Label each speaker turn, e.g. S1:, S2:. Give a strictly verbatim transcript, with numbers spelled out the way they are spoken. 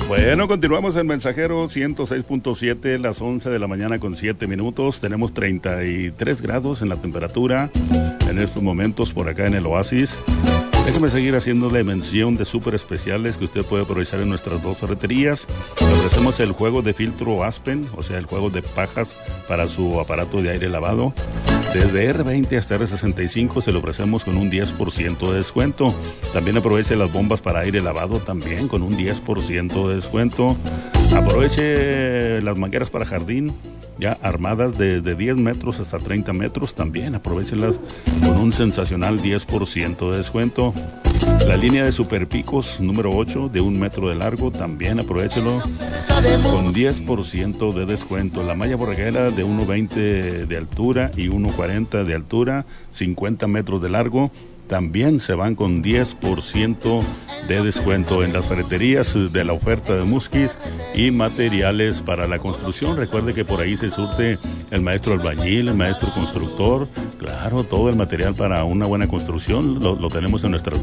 S1: Bueno, continuamos en Mensajero ciento seis punto siete, las once de la mañana con siete minutos. Tenemos treinta y tres grados en la temperatura en estos momentos por acá en el Oasis. Déjeme seguir haciéndole mención de súper especiales que usted puede aprovechar en nuestras dos ferreterías. Le ofrecemos el juego de filtro Aspen, o sea, el juego de pajas para su aparato de aire lavado. Desde R veinte hasta R sesenta y cinco se lo ofrecemos con un diez por ciento de descuento. También aproveche las bombas para aire lavado también con un diez por ciento de descuento. Aproveche las mangueras para jardín, ya armadas desde diez metros hasta treinta metros, también aprovechelas con un sensacional diez por ciento de descuento. La línea de Super Picos número ocho de un metro de largo, también aprovechelo con diez por ciento de descuento. La malla borreguera de uno veinte de altura y uno cuarenta de altura, cincuenta metros de largo, también se van con diez por ciento de descuento en las ferreterías de la oferta de Musquis y materiales para la construcción. Recuerde que por ahí se surte el maestro albañil, el maestro constructor, claro, todo el material para una buena construcción lo, lo tenemos en nuestras